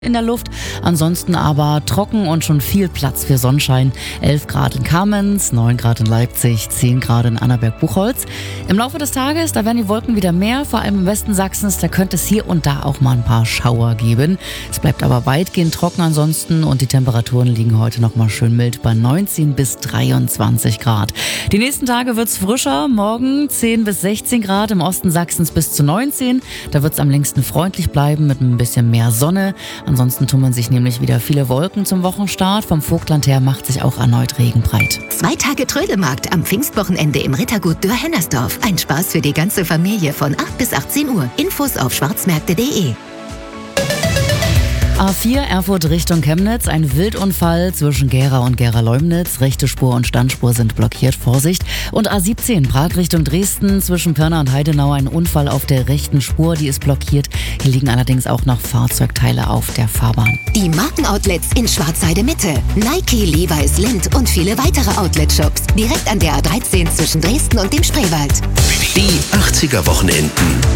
in der Luft, ansonsten aber trocken und schon viel Platz für Sonnenschein. 11 Grad in Kamenz, 9 Grad in Leipzig, 10 Grad in Annaberg-Buchholz. Im Laufe des Tages, da werden die Wolken wieder mehr, vor allem im Westen Sachsens, da könnte es hier und da auch mal ein paar Schauer geben. Es bleibt aber weitgehend trocken ansonsten und die Temperaturen liegen heute noch mal schön mild bei 19 bis 23 Grad. Die nächsten Tage wird es frischer, morgen 10 bis 16 Grad, im Osten Sachsens bis zu 19. Da wird es am längsten freundlich bleiben mit ein bisschen mehr Sonne. Ansonsten tummeln sich nämlich wieder viele Wolken zum Wochenstart. Vom Vogtland her macht sich auch erneut Regen breit. 2 Tage Trödelmarkt am Pfingstwochenende im Rittergut Dürr-Hennersdorf. Ein Spaß für die ganze Familie von 8 bis 18 Uhr. Infos auf schwarzmärkte.de. A4 Erfurt Richtung Chemnitz, ein Wildunfall zwischen Gera und Gera-Leumnitz. Rechte Spur und Standspur sind blockiert, Vorsicht. Und A17 Prag Richtung Dresden, zwischen Pirna und Heidenau ein Unfall auf der rechten Spur, die ist blockiert. Hier liegen allerdings auch noch Fahrzeugteile auf der Fahrbahn. Die Markenoutlets in Schwarzheide Mitte. Nike, Levi's, Lindt und viele weitere Outlet-Shops. Direkt an der A13 zwischen Dresden und dem Spreewald. Die 80er Wochenenden.